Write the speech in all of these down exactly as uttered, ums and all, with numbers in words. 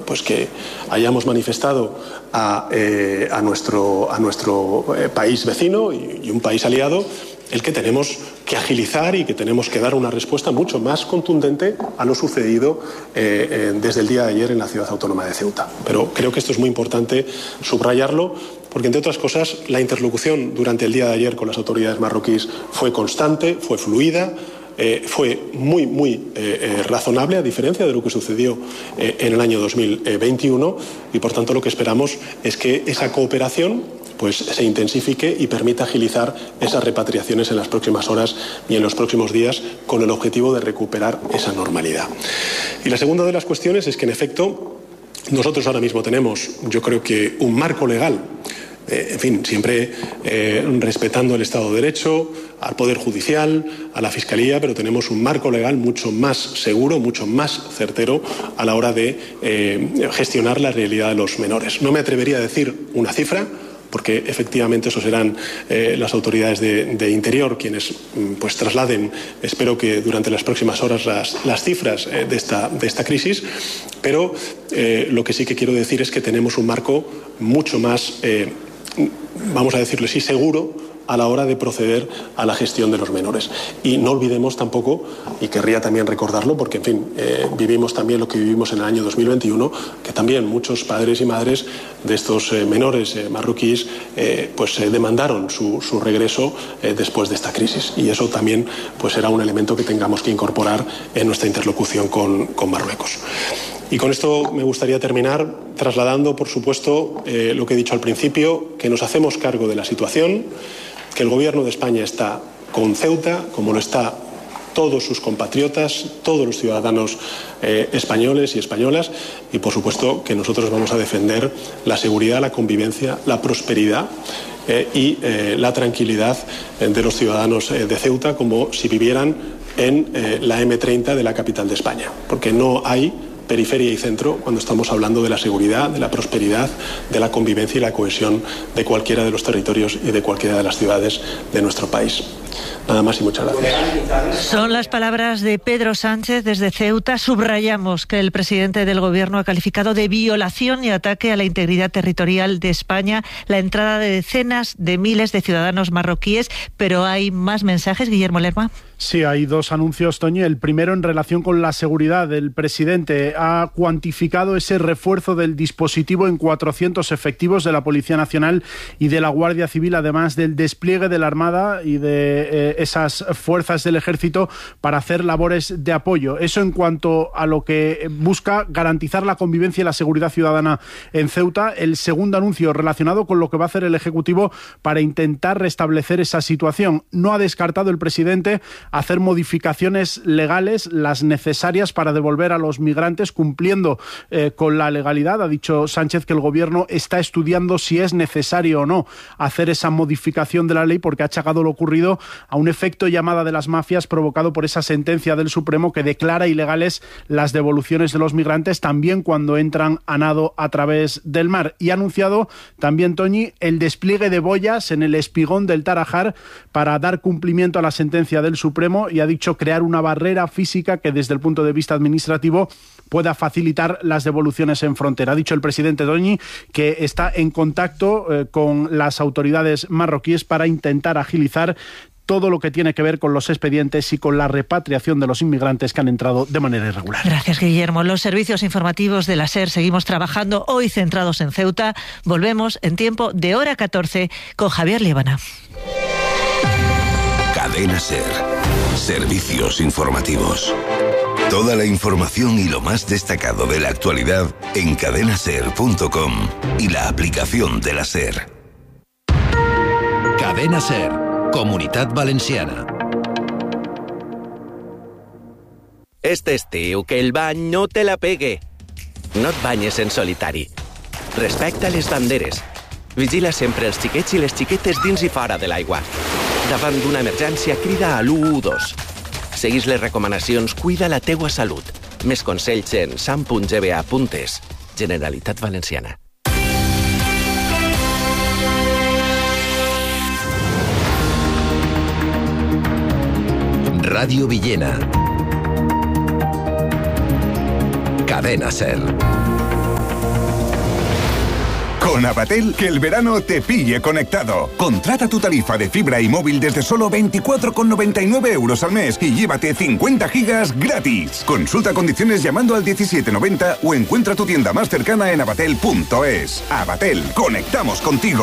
pues que hayamos manifestado a, eh, a nuestro, a nuestro eh, país vecino y, y un país aliado el que tenemos que agilizar y que tenemos que dar una respuesta mucho más contundente a lo sucedido eh, eh, desde el día de ayer en la ciudad autónoma de Ceuta. Pero creo que esto es muy importante subrayarlo, porque, entre otras cosas, la interlocución durante el día de ayer con las autoridades marroquíes fue constante, fue fluida, eh, fue muy, muy eh, eh, razonable, a diferencia de lo que sucedió eh, en el año dos mil veintiuno, y, por tanto, lo que esperamos es que esa cooperación pues se intensifique y permita agilizar esas repatriaciones en las próximas horas y en los próximos días, con el objetivo de recuperar esa normalidad. Y la segunda de las cuestiones es que, en efecto, nosotros ahora mismo tenemos, yo creo que, un marco legal, eh, en fin, siempre eh, respetando el Estado de Derecho, al Poder Judicial, a la Fiscalía, pero tenemos un marco legal mucho más seguro, mucho más certero a la hora de eh, gestionar la realidad de los menores. No me atrevería a decir una cifra, porque efectivamente eso serán eh, las autoridades de, de Interior quienes pues trasladen, espero que durante las próximas horas, las, las cifras eh, de, esta, de esta crisis, pero eh, lo que sí que quiero decir es que tenemos un marco mucho más, eh, vamos a decirlo así, seguro a la hora de proceder a la gestión de los menores. Y no olvidemos tampoco, y querría también recordarlo, porque, en fin, eh, vivimos también lo que vivimos en el año dos mil veintiuno, que también muchos padres y madres de estos eh, menores eh, marroquíes eh, pues eh, demandaron su, su regreso eh, después de esta crisis. Y eso también pues será un elemento que tengamos que incorporar en nuestra interlocución con, con Marruecos. Y con esto me gustaría terminar trasladando, por supuesto, eh, lo que he dicho al principio, que nos hacemos cargo de la situación, que el Gobierno de España está con Ceuta, como lo está todos sus compatriotas, todos los ciudadanos eh, españoles y españolas, y por supuesto que nosotros vamos a defender la seguridad, la convivencia, la prosperidad eh, y eh, la tranquilidad eh, de los ciudadanos eh, de Ceuta, como si vivieran en eh, la eme treinta de la capital de España, porque no hay periferia y centro cuando estamos hablando de la seguridad, de la prosperidad, de la convivencia y la cohesión de cualquiera de los territorios y de cualquiera de las ciudades de nuestro país. Nada más y muchas gracias. Son las palabras de Pedro Sánchez desde Ceuta. Subrayamos que el presidente del Gobierno ha calificado de violación y ataque a la integridad territorial de España la entrada de decenas de miles de ciudadanos marroquíes, pero hay más mensajes, Guillermo Lerma. Sí, hay dos anuncios, Toñi. El primero en relación con la seguridad. El presidente ha cuantificado ese refuerzo del dispositivo en cuatrocientos efectivos de la Policía Nacional y de la Guardia Civil, además del despliegue de la Armada y de eh, esas fuerzas del Ejército para hacer labores de apoyo. Eso en cuanto a lo que busca garantizar la convivencia y la seguridad ciudadana en Ceuta. El segundo anuncio relacionado con lo que va a hacer el Ejecutivo para intentar restablecer esa situación. No ha descartado el presidente hacer modificaciones legales, las necesarias para devolver a los migrantes cumpliendo eh, con la legalidad. Ha dicho Sánchez que el Gobierno está estudiando si es necesario o no hacer esa modificación de la ley, porque ha achacado lo ocurrido a un efecto llamada de las mafias provocado por esa sentencia del Supremo que declara ilegales las devoluciones de los migrantes, también cuando entran a nado a través del mar. Y ha anunciado también, Toñi, el despliegue de boyas en el espigón del Tarajal para dar cumplimiento a la sentencia del Supremo, y ha dicho crear una barrera física que desde el punto de vista administrativo pueda facilitar las devoluciones en frontera. Ha dicho el presidente Toñi que está en contacto eh, con las autoridades marroquíes para intentar agilizar todo lo que tiene que ver con los expedientes y con la repatriación de los inmigrantes que han entrado de manera irregular. Gracias, Guillermo. Los servicios informativos de la SER seguimos trabajando, hoy centrados en Ceuta. Volvemos en tiempo de hora catorce con Javier Líbana. Cadena SER. Servicios informativos. Toda la información y lo más destacado de la actualidad en cadena ser punto com y la aplicación de la SER. Cadena SER, Comunitat Valenciana. Este estiu, que el bany no te la pegue. No et banyes en solitari. Respecta les banderes. Vigila sempre els xiquets i les xiquetes dins i fora de l'aigua. Davant d'una emergència, crida a l'u u dos. Seguís les recomanacions, cuida la teua salut. Més consells en sam punt g b a punt e s. Generalitat Valenciana. Radio Villena. Cadena SER. con Abatel, que el verano te pille conectado. Contrata tu tarifa de fibra y móvil desde solo veinticuatro con noventa y nueve euros al mes y llévate cincuenta gigas gratis. Consulta condiciones llamando al diecisiete noventa o encuentra tu tienda más cercana en abatel punto es. Abatel, conectamos contigo.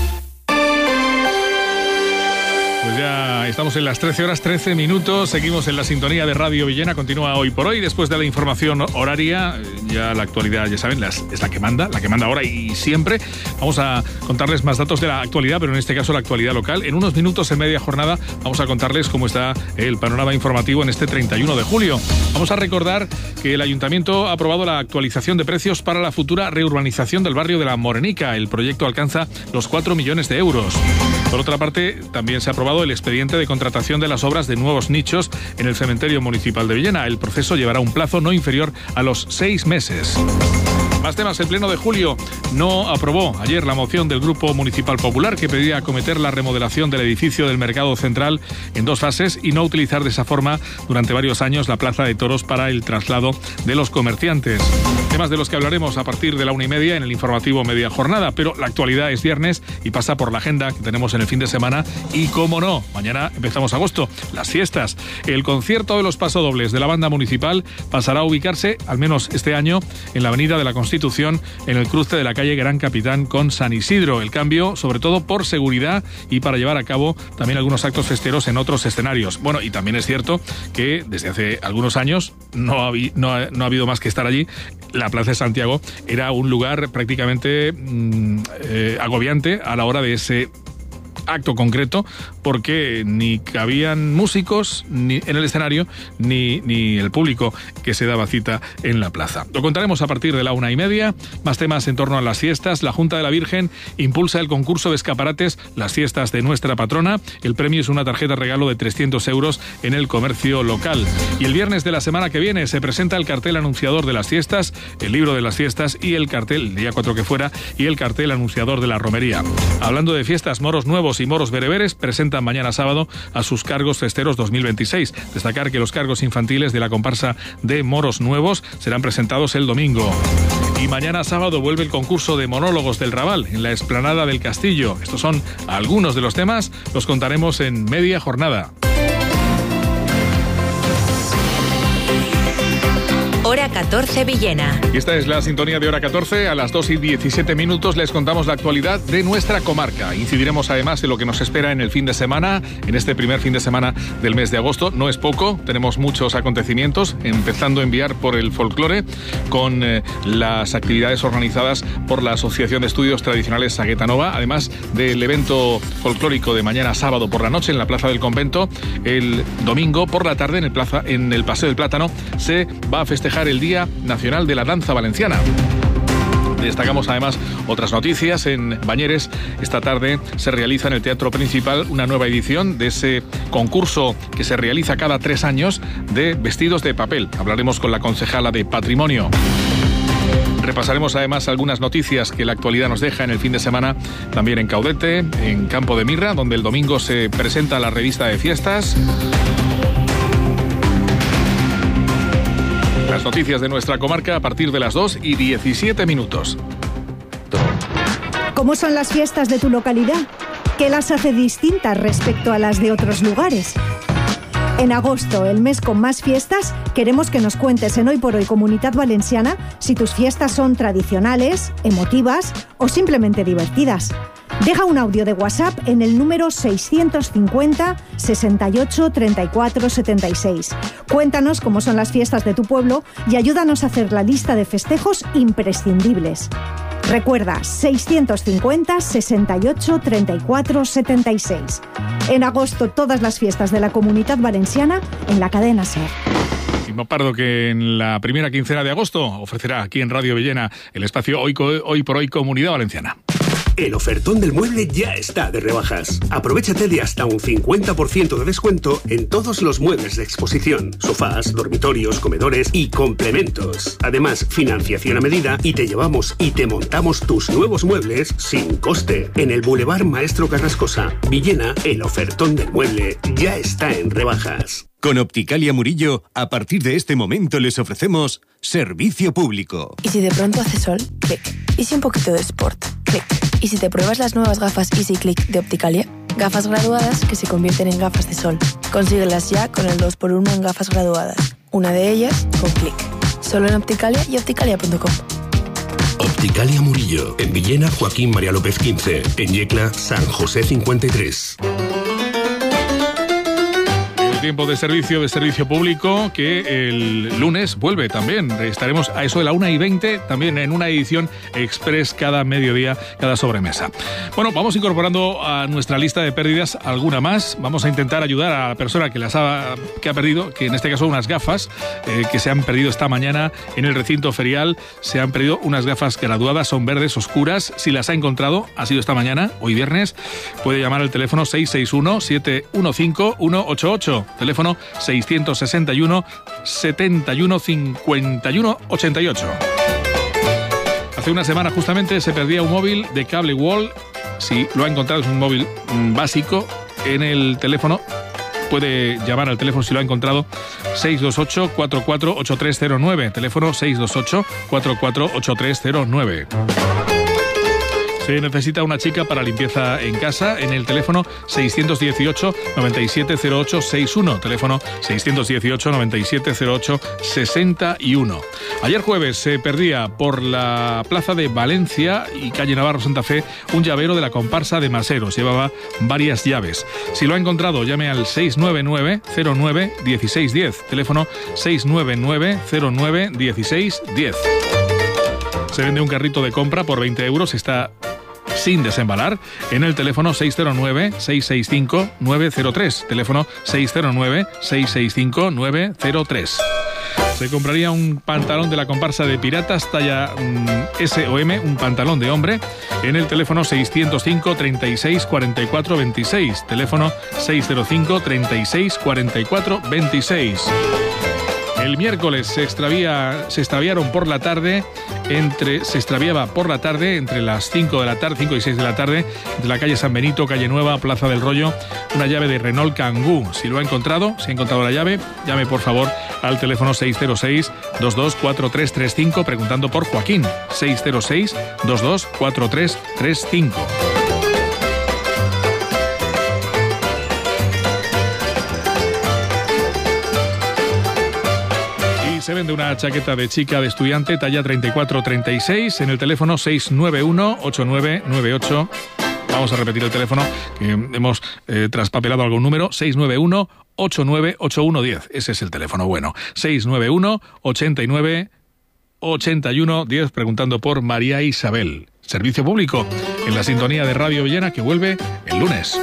Pues ya estamos en las trece horas trece minutos, seguimos en la sintonía de Radio Villena, continúa Hoy por Hoy, después de la información horaria, ya la actualidad, ya saben, las, es la que manda, la que manda ahora y siempre. Vamos a contarles más datos de la actualidad, pero en este caso la actualidad local. En unos minutos, en media jornada, vamos a contarles cómo está el panorama informativo en este treinta y uno de julio. Vamos a recordar que el Ayuntamiento ha aprobado la actualización de precios para la futura reurbanización del barrio de La Morenica. El proyecto alcanza los cuatro millones de euros. Por otra parte, también se ha aprobado el expediente de contratación de las obras de nuevos nichos en el cementerio municipal de Villena. El proceso llevará un plazo no inferior a los seis meses. Más temas. El Pleno de julio no aprobó ayer la moción del Grupo Municipal Popular que pedía acometer la remodelación del edificio del Mercado Central en dos fases y no utilizar de esa forma durante varios años la Plaza de Toros para el traslado de los comerciantes. Temas de los que hablaremos a partir de la una y media en el informativo Media Jornada, pero la actualidad es viernes y pasa por la agenda que tenemos en el fin de semana y, cómo no, mañana empezamos agosto, las fiestas. El concierto de los pasodobles de la banda municipal pasará a ubicarse, al menos este año, en la avenida de la Constitución, en el cruce de la calle Gran Capitán con San Isidro. El cambio, sobre todo por seguridad y para llevar a cabo también algunos actos festeros en otros escenarios. Bueno, y también es cierto que desde hace algunos años no ha, no ha, no ha habido más que estar allí. La Plaza de Santiago era un lugar prácticamente mmm, eh, agobiante a la hora de ese acto concreto, porque ni cabían músicos ni en el escenario ni, ni el público que se daba cita en la plaza. Lo contaremos a partir de la una y media. Más temas en torno a las fiestas. La Junta de la Virgen impulsa el concurso de escaparates Las Fiestas de Nuestra Patrona. El premio es una tarjeta regalo de trescientos euros en el comercio local. Y el viernes de la semana que viene se presenta el cartel anunciador de las fiestas, el libro de las fiestas y el cartel, el día cuatro que fuera, y el cartel anunciador de la romería. Hablando de fiestas, moros nuevos y moros bereberes presentan mañana sábado a sus cargos festeros dos mil veintiséis. Destacar que los cargos infantiles de la comparsa de moros nuevos serán presentados el domingo. Y mañana sábado vuelve el concurso de monólogos del Raval en la explanada del Castillo. Estos son algunos de los temas, los contaremos en media jornada. Hora catorce Villena. Y esta es la sintonía de Hora catorce. A las dos y diecisiete minutos les contamos la actualidad de nuestra comarca. Incidiremos además en lo que nos espera en el fin de semana, en este primer fin de semana del mes de agosto. No es poco, tenemos muchos acontecimientos, empezando a enviar por el folclore, con eh, las actividades organizadas por la Asociación de Estudios Tradicionales Saguetanova, además del evento folclórico de mañana sábado por la noche en la Plaza del Convento. El domingo por la tarde en el, plaza, en el Paseo del Plátano se va a festejar el Día Nacional de la Danza Valenciana. Destacamos además otras noticias. En Bañeres esta tarde se realiza en el Teatro Principal una nueva edición de ese concurso que se realiza cada tres años de vestidos de papel. Hablaremos con la concejala de Patrimonio. Repasaremos además algunas noticias que la actualidad nos deja en el fin de semana, también en Caudete, en Campo de Mirra, donde el domingo se presenta la revista de fiestas. Las noticias de nuestra comarca a partir de las dos y diecisiete minutos. ¿Cómo son las fiestas de tu localidad? ¿Qué las hace distintas respecto a las de otros lugares? En agosto, el mes con más fiestas, queremos que nos cuentes en Hoy por Hoy Comunidad Valenciana si tus fiestas son tradicionales, emotivas o simplemente divertidas. Deja un audio de WhatsApp en el número seiscientos cincuenta, sesenta y ocho, treinta y cuatro, setenta y seis. Cuéntanos cómo son las fiestas de tu pueblo y ayúdanos a hacer la lista de festejos imprescindibles. Recuerda, seiscientos cincuenta, sesenta y ocho, treinta y cuatro, setenta y seis. En agosto, todas las fiestas de la Comunidad Valenciana en la cadena SER. Mismo Pardo que en la primera quincena de agosto ofrecerá aquí en Radio Villena el espacio Hoy, Hoy por Hoy Comunidad Valenciana. El ofertón del mueble ya está de rebajas. Aprovéchate de hasta un cincuenta por ciento de descuento en todos los muebles de exposición, sofás, dormitorios, comedores y complementos. Además, financiación a medida y te llevamos y te montamos tus nuevos muebles sin coste. En el Boulevard Maestro Carrascosa, Villena, el ofertón del mueble ya está en rebajas. Con Opticalia Murillo, a partir de este momento les ofrecemos servicio público. ¿Y si de pronto hace sol? ¿Qué? ¿Y si un poquito de sport? clic. Y si te pruebas las nuevas gafas Easy Click de Opticalia, gafas graduadas que se convierten en gafas de sol. Consíguelas ya con el dos por uno en gafas graduadas. Una de ellas con clic. Solo en Opticalia y opticalia punto com. Opticalia Murillo. En Villena, Joaquín María López quince. En Yecla, San José cincuenta y tres. Tiempo de servicio, de servicio público, que el lunes vuelve también. Estaremos a eso de la una y veinte, también en una edición express cada mediodía, cada sobremesa. Bueno, vamos incorporando a nuestra lista de pérdidas alguna más. Vamos a intentar ayudar a la persona que las ha, que ha perdido, que en este caso unas gafas, eh, que se han perdido esta mañana en el recinto ferial. Se han perdido unas gafas graduadas, son verdes oscuras. Si las ha encontrado, ha sido esta mañana, hoy viernes, puede llamar al teléfono seis seis uno, siete uno cinco, uno ocho ocho. Teléfono seiscientos sesenta y uno, setenta y uno, cincuenta y uno, ochenta y ocho. Hace una semana justamente se perdía un móvil de cable wall. Si lo ha encontrado, es un móvil básico. En el teléfono puede llamar al teléfono si lo ha encontrado, seis dos ocho, cuatro cuatro ocho tres cero nueve. Teléfono seis dos ocho, cuatro cuatro ocho tres cero nueve. Se necesita una chica para limpieza en casa en el teléfono seiscientos dieciocho, noventa y siete cero ocho sesenta y uno, teléfono seiscientos dieciocho, noventa y siete cero ocho sesenta y uno. Ayer jueves se perdía por la plaza de Valencia y calle Navarro Santa Fe un llavero de la comparsa de Maseros. Llevaba varias llaves. Si lo ha encontrado, llame al seis nueve nueve, cero nueve, uno seis uno cero, teléfono seis nueve nueve, cero nueve, uno seis uno cero. Se vende un carrito de compra por veinte euros, está sin desembalar, en el teléfono seis cero nueve, seis seis cinco, nueve cero tres, teléfono seis cero nueve, seis seis cinco, nueve cero tres. Se compraría un pantalón de la comparsa de Piratas, talla mm, S o M, un pantalón de hombre, en el teléfono seiscientos cinco, treinta y seis, cuarenta y cuatro, veintiséis, teléfono seis cero cinco, treinta y seis, cuarenta y cuatro, veintiséis. El miércoles se extravía, se extraviaron por la tarde, entre, se extraviaba por la tarde, entre las cinco de la tarde, cinco y seis de la tarde, de la calle San Benito, calle Nueva, Plaza del Rollo, una llave de Renault Kangoo. Si lo ha encontrado, si ha encontrado la llave, llame por favor al teléfono seis cero seis, dos dos cuatro tres tres cinco preguntando por Joaquín. seis cero seis, dos dos cuatro tres tres cinco. Se vende una chaqueta de chica de estudiante talla treinta y cuatro treinta y seis en el teléfono seis nueve uno, ocho nueve nueve ocho. Vamos a repetir el teléfono, que hemos eh, traspapelado algún número. seis nueve uno, ocho nueve ocho uno uno cero. Ese es el teléfono bueno. seis nueve uno, ochenta y nueve, ochenta y uno diez, preguntando por María Isabel. Servicio público en la sintonía de Radio Villena, que vuelve el lunes.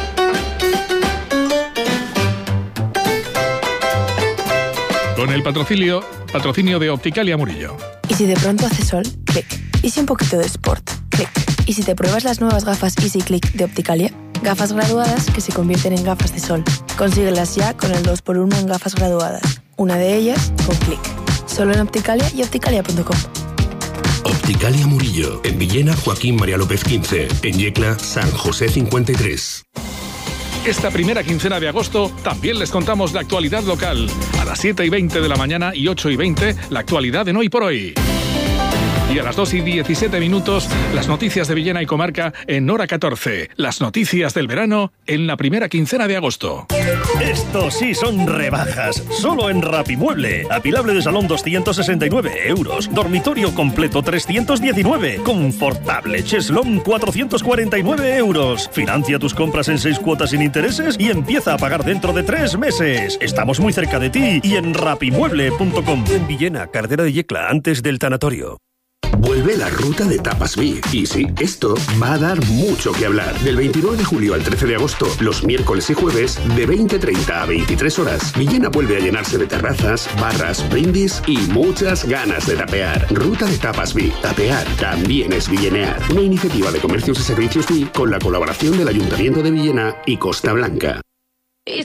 Con el patrocinio, patrocinio de Opticalia Murillo. Y si de pronto hace sol, clic. Y si un poquito de sport, clic. Y si te pruebas las nuevas gafas Easy Click de Opticalia, gafas graduadas que se convierten en gafas de sol. Consíguelas ya con el dos por uno en gafas graduadas. Una de ellas con clic. Solo en Opticalia y opticalia punto com. Opticalia Murillo. En Villena, Joaquín María López quince. En Yecla, San José cincuenta y tres. Esta primera quincena de agosto también les contamos la actualidad local. A las siete y veinte de la mañana y ocho y veinte, la actualidad en Hoy por Hoy. Y a las dos y diecisiete minutos, las noticias de Villena y Comarca en Hora catorce. Las noticias del verano en la primera quincena de agosto. Estos sí son rebajas. Solo en Rapimueble. Apilable de salón doscientos sesenta y nueve euros. Dormitorio completo trescientos diecinueve. Confortable cheslón cuatrocientos cuarenta y nueve euros. Financia tus compras en seis cuotas sin intereses y empieza a pagar dentro de tres meses. Estamos muy cerca de ti y en rapimueble punto com. En Villena, Cardera de Yecla, antes del tanatorio. Vuelve la ruta de Tapas V I P. Y sí, esto va a dar mucho que hablar. Del veintinueve de julio al trece de agosto, los miércoles y jueves, de veinte treinta a veintitrés horas, Villena vuelve a llenarse de terrazas, barras, brindis y muchas ganas de tapear. Ruta de Tapas V I P. Tapear también es villenear. Una iniciativa de comercios y servicios V I P con la colaboración del Ayuntamiento de Villena y Costa Blanca.